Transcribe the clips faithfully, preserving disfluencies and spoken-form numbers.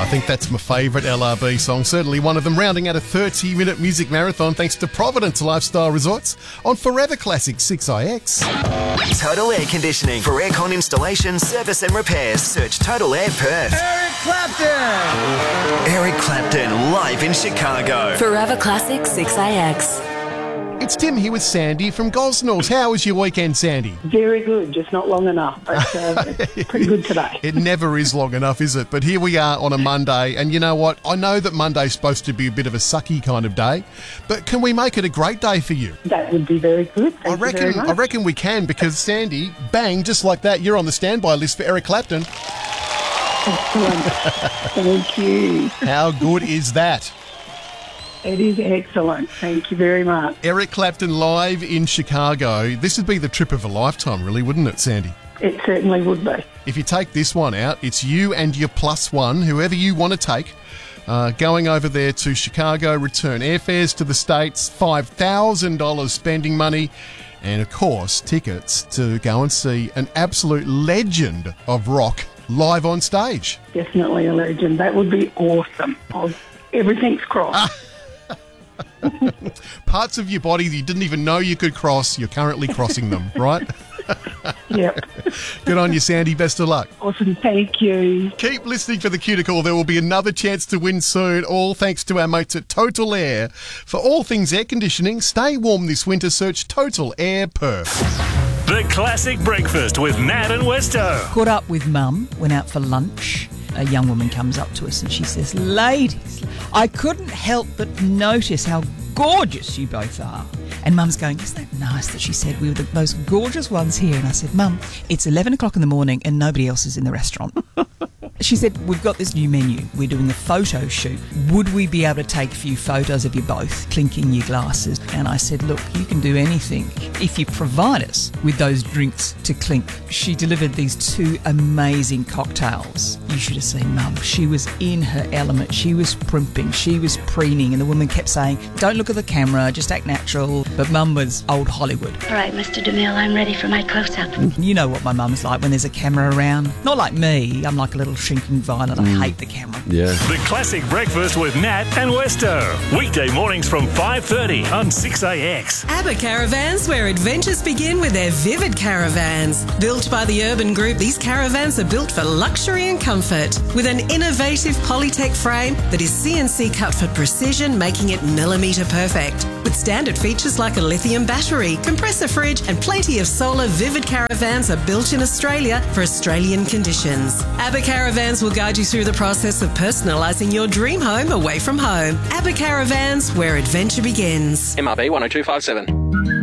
I think that's my favourite L R B song, certainly one of them, rounding out a thirty-minute music marathon thanks to Providence Lifestyle Resorts on Forever Classic six I X. Total Air Conditioning. For aircon installation, service and repairs, search Total Air Perth. Eric Clapton! Eric Clapton, live in Chicago. Forever Classic six I X. It's Tim here with Sandy from Gosnells. How was your weekend, Sandy? Very good, just not long enough. But uh, it's pretty good today. It never is long enough, is it? But here we are on a Monday, and you know what? I know that Monday's supposed to be a bit of a sucky kind of day, but can we make it a great day for you? That would be very good. Thank I reckon. you very much. I reckon we can, because Sandy, bang, just like that, you're on the standby list for Eric Clapton. Excellent. Thank you. How good is that? It is excellent. Thank you very much. Eric Clapton live in Chicago. This would be the trip of a lifetime, really, wouldn't it, Sandy? It certainly would be. If you take this one out, it's you and your plus one, whoever you want to take, uh, going over there to Chicago, return airfares to the States, five thousand dollars spending money, and, of course, tickets to go and see an absolute legend of rock live on stage. Definitely a legend. That would be awesome. I'll, everything's crossed. Parts of your body that you didn't even know you could cross, you're currently crossing them, right? Yep. Good on you, Sandy. Best of luck. Awesome. Thank you. Keep listening for the Cuticle. There will be another chance to win soon, all thanks to our mates at Total Air. For all things air conditioning, stay warm this winter. Search Total Air Perth. The Classic Breakfast with Nat and Westo. Caught up with Mum, went out for lunch. A young woman comes up to us and she says, "Ladies, I couldn't help but notice how gorgeous you both are." And Mum's going, "Isn't that nice that she said we were the most gorgeous ones here?" And I said, "Mum, it's eleven o'clock in the morning and nobody else is in the restaurant." She said, "We've got this new menu. We're doing a photo shoot. Would we be able to take a few photos of you both clinking your glasses?" And I said, "Look, you can do anything if you provide us with those drinks to clink." She delivered these two amazing cocktails. You should have seen Mum. She was in her element. She was primping. She was preening. And the woman kept saying, "Don't look at the camera, just act natural." But Mum was old Hollywood. All right, Mister DeMille, I'm ready for my close-up. You know what my mum's like when there's a camera around. Not like me. I'm like a little shrinking violet. I hate the camera. Yeah. The Classic Breakfast with Nat and Westo. Weekday mornings from five thirty on six A X. ABBA Caravans, where adventures begin with their Vivid Caravans. Built by the Urban Group, these caravans are built for luxury and comfort. With an innovative Polytech frame that is C N C cut for precision, making it millimetre perfect. With standard features like a lithium battery, compressor fridge and plenty of solar, Vivid Caravans are built in Australia for Australian conditions. ABBA Caravans will guide you through the process of personalising your dream home away from home. ABBA Caravans, where adventure begins. M R B one oh two five seven.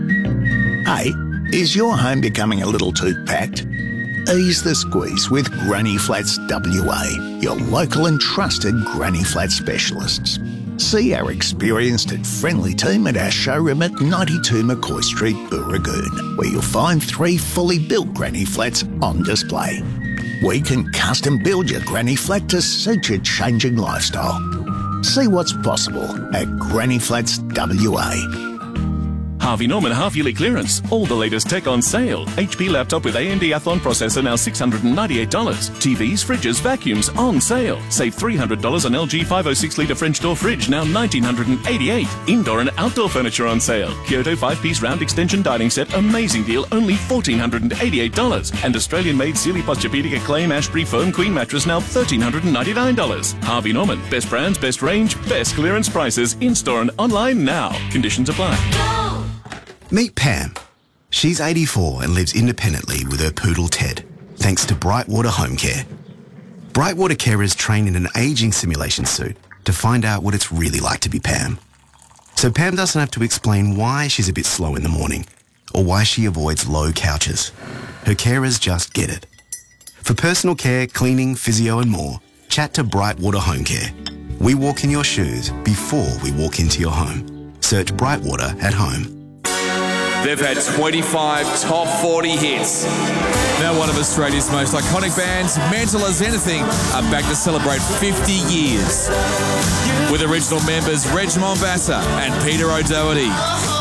Hey, is your home becoming a little too packed? Ease the squeeze with Granny Flats W A, your local and trusted Granny Flat specialists. See our experienced and friendly team at our showroom at ninety-two McCoy Street, Booragoon, where you'll find three fully built Granny Flats on display. We can custom build your Granny Flat to suit your changing lifestyle. See what's possible at Granny Flats W A. Harvey Norman half-yearly clearance. All the latest tech on sale. H P laptop with A M D Athlon processor now six hundred ninety-eight dollars. T Vs, fridges, vacuums on sale. Save three hundred dollars on L G five oh six litre French door fridge, now one thousand nine hundred eighty-eight dollars. Indoor and outdoor furniture on sale. Kyoto five-piece round extension dining set, amazing deal, only one thousand four hundred eighty-eight dollars. And Australian-made Sealy Posturepedic Acclaim Ashbury Foam Queen mattress, now one thousand three hundred ninety-nine dollars. Harvey Norman. Best brands, best range, best clearance prices. In-store and online now. Conditions apply. Meet Pam. She's eighty-four and lives independently with her poodle Ted, thanks to Brightwater Home Care. Brightwater carers train in an ageing simulation suit to find out what it's really like to be Pam. So Pam doesn't have to explain why she's a bit slow in the morning or why she avoids low couches. Her carers just get it. For personal care, cleaning, physio and more, chat to Brightwater Home Care. We walk in your shoes before we walk into your home. Search Brightwater at home. They've had twenty-five top forty hits. Now one of Australia's most iconic bands, Mental as Anything, are back to celebrate fifty years. With original members Reg Mombassa and Peter O'Doherty.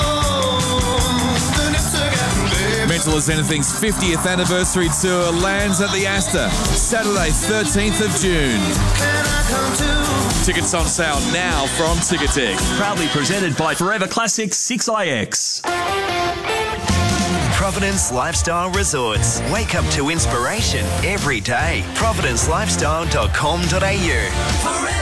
Mental as Anything's fiftieth anniversary tour lands at the Astor, Saturday thirteenth of June. Tickets on sale now from Ticketek. Proudly presented by Forever Classic six I X. Providence Lifestyle Resorts. Wake up to inspiration every day. providence lifestyle dot com dot a u.